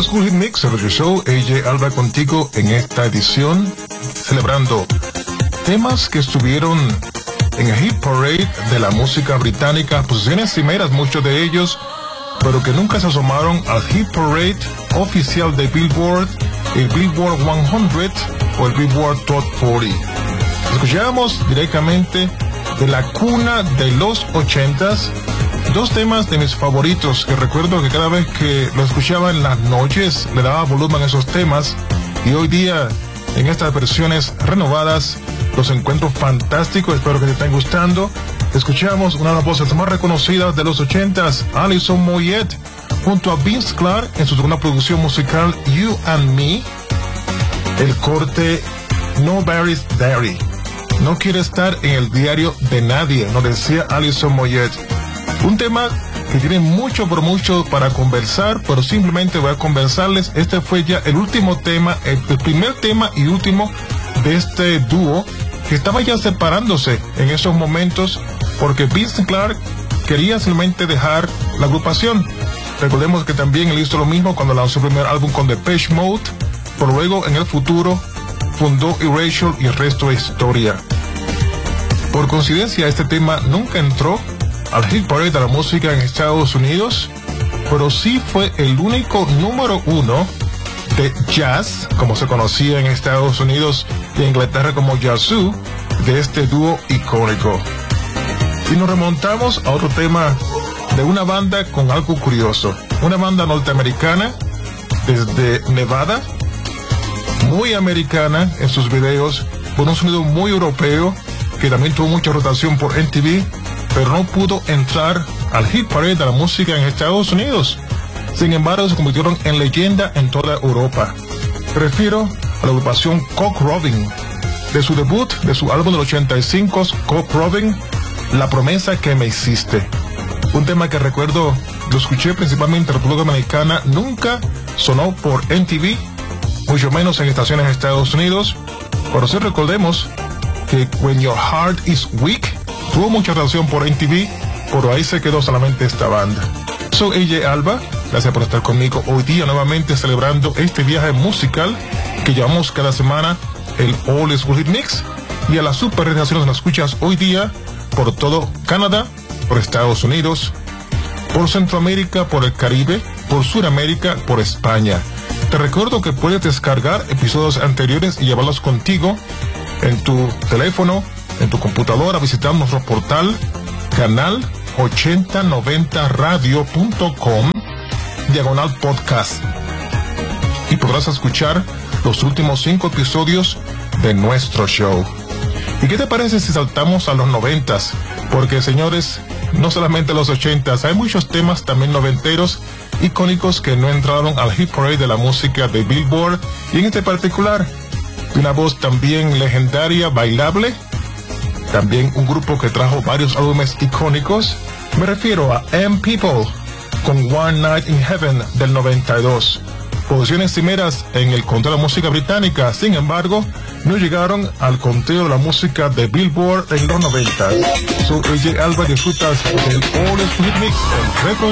Old School Hit Mix, el show, AJ Alba contigo en esta edición, celebrando temas que estuvieron en el Hit Parade de la música británica, posiciones cimeras, muchos de ellos, pero que nunca se asomaron al Hit Parade oficial de Billboard, el Billboard 100 o el Billboard Top 40. Escuchamos directamente de la cuna de los 80s, dos temas de mis favoritos que recuerdo que cada vez que lo escuchaba en las noches le daba volumen a esos temas, y hoy día en estas versiones renovadas los encuentro fantásticos. Espero que te estén gustando. Escuchamos una de las voces más reconocidas de los 80s, Alison Moyet, junto a Vince Clarke en su segunda producción musical You and Me, el corte Nobody's Diary. No quiere estar en el diario de nadie, nos decía Alison Moyet. Un tema que tiene mucho por mucho para conversar, pero simplemente voy a conversarles. Este fue ya el último tema, el primer tema y último de este dúo que estaba ya separándose en esos momentos, porque Vince Clarke quería simplemente dejar la agrupación. Recordemos que también él hizo lo mismo cuando lanzó el primer álbum con Depeche Mode, pero luego en el futuro fundó Erasure y el resto es historia. Por coincidencia, este tema nunca entró al Hit Parade de la música en Estados Unidos, pero sí fue el único número uno de jazz, como se conocía en Estados Unidos y en Inglaterra como Yazoo, de este dúo icónico. Y nos remontamos a otro tema de una banda con algo curioso, una banda norteamericana desde Nevada, muy americana en sus videos, con un sonido muy europeo, que también tuvo mucha rotación por MTV, pero no pudo entrar al Hit Parade de la música en Estados Unidos. Sin embargo, se convirtieron en leyenda en toda Europa. Me refiero a la agrupación Cock Robin. De su debut, de su álbum del 85, Cock Robin, La promesa que me hiciste. Un tema que recuerdo, lo escuché principalmente en República Dominicana, nunca sonó por MTV, mucho menos en estaciones de Estados Unidos. Pero sí recordemos que When Your Heart Is Weak tuvo mucha relación por MTV, pero ahí se quedó solamente esta banda. Soy AJ Alba, gracias por estar conmigo hoy día nuevamente celebrando este viaje musical que llevamos cada semana, el Old School Hit Mix, y a las super redes nos escuchas hoy día por todo Canadá, por Estados Unidos, por Centroamérica, por el Caribe, por Sudamérica, por España. Te recuerdo que puedes descargar episodios anteriores y llevarlos contigo en tu teléfono, en tu computadora, visitando nuestro portal canal 8090radio.com/podcast, y podrás escuchar los últimos 5 episodios de nuestro show. ¿Y qué te parece si saltamos a los 90s? Porque, señores, no solamente los 80s, hay muchos temas también noventeros icónicos que no entraron al Hit Parade de la música de Billboard, y en este particular de una voz también legendaria, bailable, también un grupo que trajo varios álbumes icónicos. Me refiero a M-People con One Night in Heaven del 92. Posiciones cimeras en el conteo de la música británica, sin embargo, no llegaron al conteo de la música de Billboard en los 90. Soy AJ Alba, disfrutas del Old School Hit Mix, el retro